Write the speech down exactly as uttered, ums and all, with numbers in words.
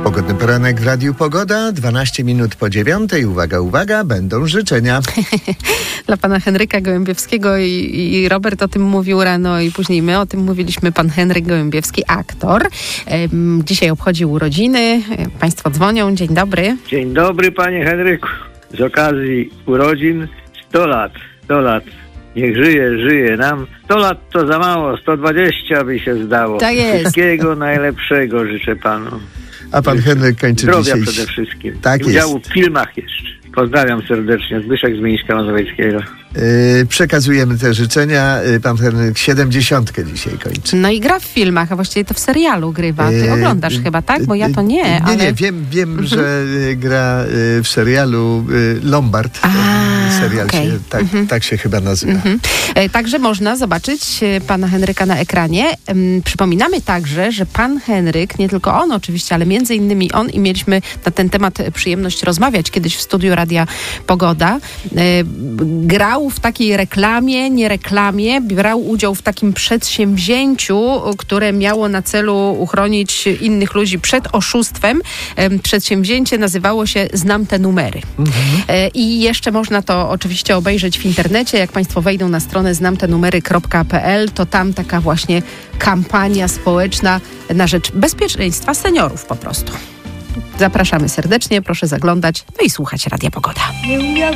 Pogodny poranek w Radiu Pogoda, dwanaście minut po dziewiątej. Uwaga, uwaga, będą życzenia. Dla pana Henryka Gołębiewskiego i, i Robert o tym mówił rano i później my o tym mówiliśmy. Pan Henryk Gołębiewski, aktor. Ym, dzisiaj obchodzi urodziny. Państwo dzwonią. Dzień dobry. Dzień dobry, panie Henryku. Z okazji urodzin sto lat, sto lat. Niech żyje, żyje nam. sto lat to za mało, sto dwadzieścia by się zdało. Tak jest. Wszystkiego najlepszego życzę panu. A pan Henryk kończy Zdrowia dzisiaj... przede wszystkim. Tak I udziału jest. w filmach jeszcze. Pozdrawiam serdecznie. Zbyszek z Mińska Mazowieckiego. Yy, przekazujemy te życzenia. Yy, pan Henryk siedemdziesiątkę dzisiaj kończy. No i gra w filmach, a właściwie to w serialu grywa. Ty Yy, oglądasz chyba, tak? Bo ja to nie, Nie, ale... nie, wiem, wiem mhm. że y, gra y, w serialu y, Lombard. A, serial okay. się, tak, mhm. tak się chyba nazywa. Mhm. E, Także można zobaczyć e, pana Henryka na ekranie. Ym, Przypominamy także, że pan Henryk, nie tylko on oczywiście, ale między innymi on i mieliśmy na ten temat przyjemność rozmawiać kiedyś w studiu Radia Pogoda. E, grał w takiej reklamie, nie reklamie, brał udział w takim przedsięwzięciu, które miało na celu uchronić innych ludzi przed oszustwem. E, Przedsięwzięcie nazywało się Znam te numery. Mhm. E, I jeszcze można to oczywiście obejrzeć w internecie. Jak państwo wejdą na stronę znam te numery kropka p l, to tam taka właśnie kampania społeczna na rzecz bezpieczeństwa seniorów po prostu. Zapraszamy serdecznie, proszę zaglądać, no i słuchać Radia Pogoda. Nie umiał